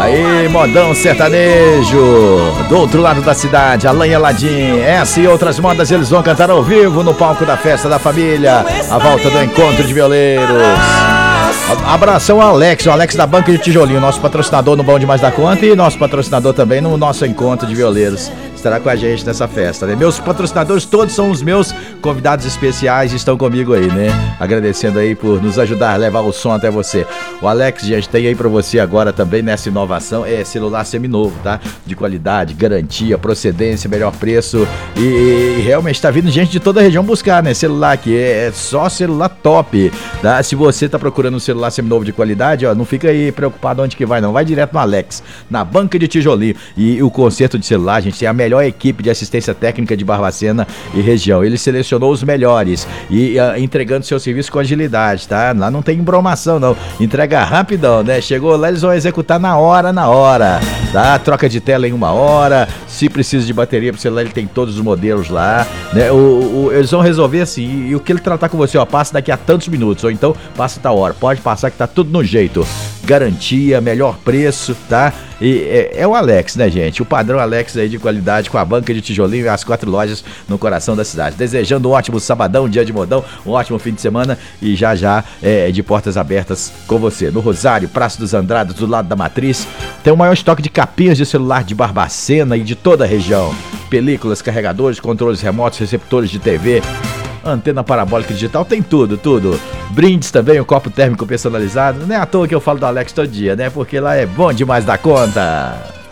Aí, modão sertanejo, do outro lado da cidade, Alan e Aladim. Essa e outras modas eles vão cantar ao vivo no palco da Festa da Família, a volta do Encontro de Violeiros. Abração ao Alex, o Alex da Banca de Tijolinho, nosso patrocinador no Bom Demais da Conta e nosso patrocinador também no nosso Encontro de Violeiros. Estará com a gente nessa festa, né? Meus patrocinadores todos são os meus convidados especiais e estão comigo aí, né? Agradecendo aí por nos ajudar a levar o som até você. O Alex, gente, tem aí pra você agora também nessa inovação, celular seminovo, tá? De qualidade, garantia, procedência, melhor preço e realmente tá vindo gente de toda a região buscar, né? Celular aqui, é só celular top, tá? Se você tá procurando um celular seminovo de qualidade, ó, não fica aí preocupado onde que vai não, vai direto no Alex, na Banca de Tijolinho. E o conserto de celular, gente, tem a melhor equipe de assistência técnica de Barbacena e região. Ele selecionou os melhores e entregando seu serviço com agilidade, tá? Lá não tem embromação, não. Entrega rapidão, né? Chegou lá, eles vão executar na hora, tá? Troca de tela em 1 hora. Se precisa de bateria pro celular, ele tem todos os modelos lá, né? Eles vão resolver assim, e o que ele tratar com você, ó, passa daqui a tantos minutos, ou então passa tal hora. Pode passar que tá tudo no jeito. Garantia, melhor preço, tá? E é o Alex, né, gente? O padrão Alex aí de qualidade com a Banca de Tijolinho e as 4 lojas no coração da cidade. Desejando um ótimo sabadão, dia de modão, um ótimo fim de semana e já de portas abertas com você. No Rosário, Praça dos Andrados, do lado da Matriz, tem o maior estoque de capinhas de celular de Barbacena e de toda a região. Películas, carregadores, controles remotos, receptores de TV, antena parabólica digital, tem tudo. Brindes também, um copo térmico personalizado. Não é à toa que eu falo do Alex todo dia, né? Porque lá é bom demais da conta.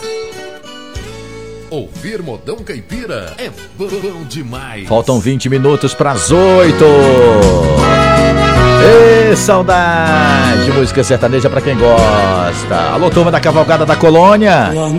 Ouvir Modão Caipira é bom demais. Faltam 20 minutos para as 8. Ê, saudade! Música sertaneja pra quem gosta. Alô, turma da Cavalgada da Colônia.